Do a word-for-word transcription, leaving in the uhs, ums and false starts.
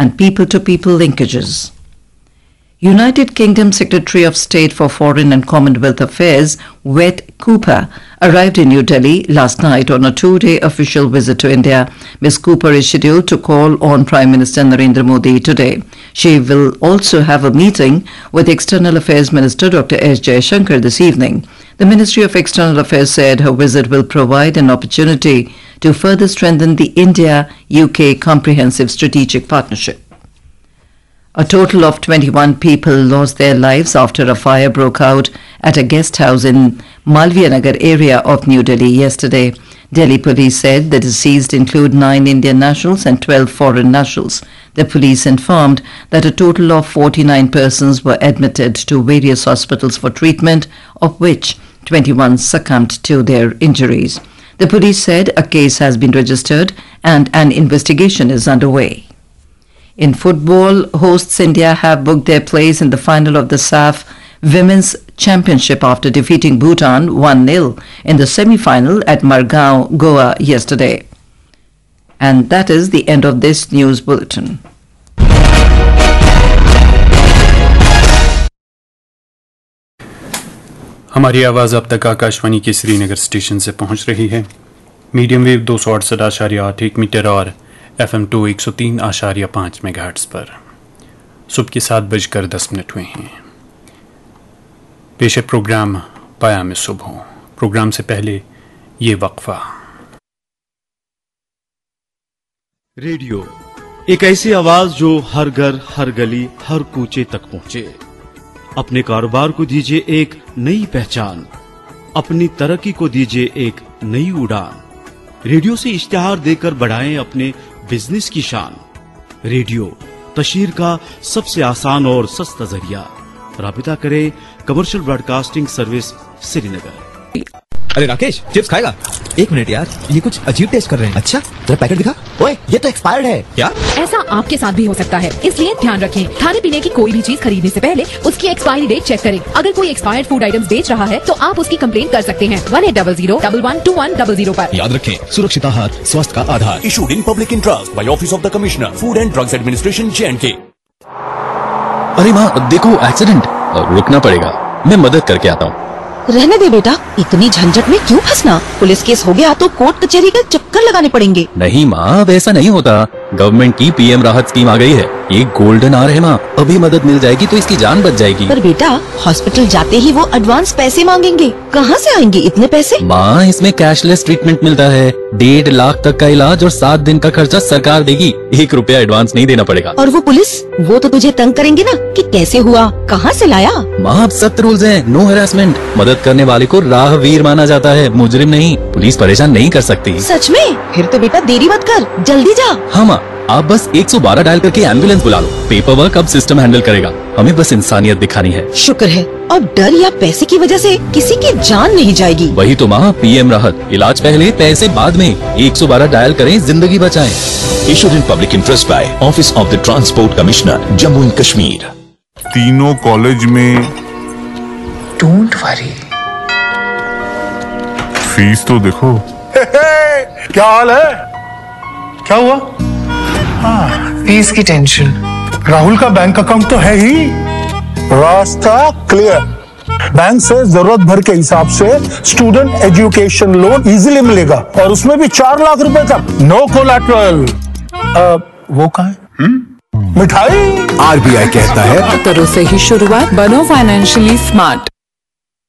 and people-to-people linkages. United Kingdom Secretary of State for Foreign and Commonwealth Affairs, Wet Cooper, arrived in New Delhi last night on a two-day official visit to India. Miz Cooper is scheduled to call on Prime Minister Narendra Modi today. She will also have a meeting with External Affairs Minister Doctor S. Jaishankar this evening. The Ministry of External Affairs said her visit will provide an opportunity to further strengthen the India-U K Comprehensive Strategic Partnership. A total of twenty-one people lost their lives after a fire broke out at a guest house in Malviya Nagar area of New Delhi yesterday. Delhi police said the deceased include nine Indian nationals and twelve foreign nationals. The police informed that a total of forty-nine persons were admitted to various hospitals for treatment, of which twenty-one succumbed to their injuries. The police said a case has been registered and an investigation is underway. In football, hosts India have booked their place in the final of the S A F Women's Championship after defeating Bhutan one nil in the semi-final at Margao, Goa yesterday. And that is the end of this news bulletin. हमारी आवाज़ अब तक आकाशवाणी के Srinagar station से पहुंच रही है। Medium wave दो सौ अड़सठ आशार्य आठ एक मीटर और एफ एम टू एक सौ तीन आशार्य पाँच मेगाहर्ट्ज़ पर। सुबह के सात बजकर दस मिनट हुए हैं। पेश है प्रोग्राम पयाम सुबह। प्रोग्राम से पहले ये वक्फा। रेडियो एक ऐसी आवाज जो हर घर, हर गली, हर कूचे तक पहुंचे। अपने कारोबार को दीजिए एक नई पहचान, अपनी तरक्की को दीजिए एक नई उड़ान। रेडियो से इश्तिहार देकर बढ़ाएं अपने बिजनेस की शान। रेडियो तशहीर का सबसे आसान और सस्ता जरिया। राबिता करें कमर्शियल ब्रॉडकास्टिंग सर्विस श्रीनगर। अरे राकेश, चिप्स खाएगा? एक मिनट यार, ये कुछ अजीब टेस्ट कर रहे हैं। अच्छा, तेरा पैकेट दिखा। ओए, ये तो एक्सपायर्ड है। क्या? ऐसा आपके साथ भी हो सकता है, इसलिए ध्यान रखें। खाने पीने की कोई भी चीज खरीदने से पहले उसकी एक्सपायरी डेट चेक करें। अगर कोई एक्सपायर्ड फूड आइटम्स बेच रहा है तो आप उसकी कंप्लेन कर सकते हैं one eight double zero double one two one double zero पर। याद रखें, सुरक्षित आहार स्वास्थ्य का आधार। Issued in public interest by office of the commissioner food and drugs administration J and के। अरे माँ, देखो एक्सीडेंट। रुकना पड़ेगा, मैं मदद करके आता हूँ। रहने दे बेटा, इतनी झंझट में क्यों फंसना? पुलिस केस हो गया तो कोर्ट कचहरी का चक्कर लगाने पड़ेंगे। नहीं माँ, अब ऐसा नहीं होता। गवर्नमेंट की पीएम राहत स्कीम आ गई है। ये गोल्डन आवर है माँ, अभी मदद मिल जाएगी तो इसकी जान बच जाएगी। पर बेटा, हॉस्पिटल जाते ही वो एडवांस पैसे मांगेंगे, कहाँ से आएंगे इतने पैसे? माँ, इसमें कैशलेस ट्रीटमेंट मिलता है। डेढ़ लाख तक का इलाज और सात दिन का खर्चा सरकार देगी। एक रुपया एडवांस नहीं देना पड़ेगा। और वो पुलिस, वो तो तुझे तंग करेंगे ना कि कैसे हुआ, कहाँ से लाया? माँ, अब सख्त रूल्स हैं, नो हैरेसमेंट। मदद करने वाले को राहवीर माना जाता है, मुजरिम नहीं। पुलिस परेशान नहीं कर सकती। सच में? फिर तो बेटा देरी मत कर, जल्दी जा। हाँ माँ, आप बस एक सौ बारह डायल करके एम्बुलेंस बुला लो। पेपर वर्क अब सिस्टम हैंडल करेगा। हमें बस इंसानियत दिखानी है। शुक्र है, अब डर या पैसे की वजह से किसी की जान नहीं जाएगी। वही तो माँ, पीएम राहत, इलाज पहले पैसे बाद में। एक सौ बारह डायल करें, जिंदगी बचाएं। Issued in public interest by office of the transport commissioner Jammu and Kashmir. तीनों कॉलेज में डोंट वरी, फीस तो देखो। क्या हाल है? क्या हुआ? हाँ, फीस की टेंशन। राहुल का बैंक अकाउंट तो है ही। रास्ता क्लियर। बैंक से जरूरत भर के हिसाब से स्टूडेंट एजुकेशन लोन इजीली मिलेगा और उसमें भी चार लाख रुपए तक। No collateral. वो कहाँ है? मिठाई। आरबीआई कहता है करो से ही शुरुआत, बनो फाइनेंशियली स्मार्ट।